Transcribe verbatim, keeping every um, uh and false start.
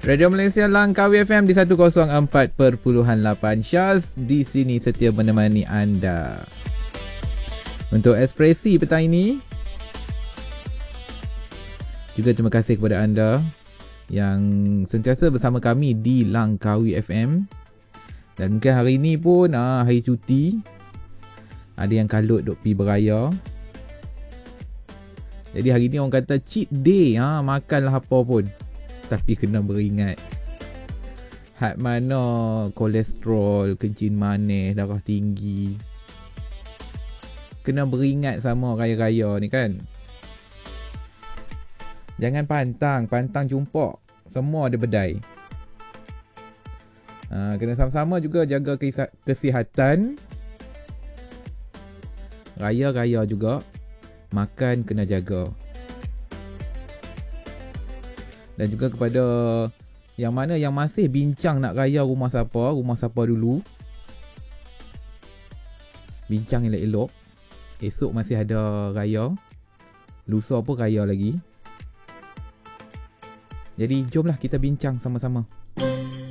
Radio Malaysia Langkawi F M di seratus empat perpuluhan lapan. Syaz di sini setia menemani anda. Untuk ekspresi petang ini, juga terima kasih kepada anda yang sentiasa bersama kami di Langkawi F M. Dan mungkin hari ini pun ah, hari cuti. Ada yang kalut duk pergi beraya. Jadi hari ni orang kata cheat day, ha, makanlah apa pun. Tapi kena beringat. Had mana kolesterol, kencing manis, darah tinggi. Kena beringat sama raya-raya ni kan. Jangan pantang, pantang jumpa. Semua ada bedai. Ha, kena sama-sama juga jaga kesihatan. Raya-raya juga. Makan kena jaga. Dan juga kepada yang mana yang masih bincang nak raya rumah siapa, rumah siapa dulu. Bincang elok-elok. Esok masih ada raya. Lusa pun raya lagi. Jadi jomlah kita bincang sama-sama.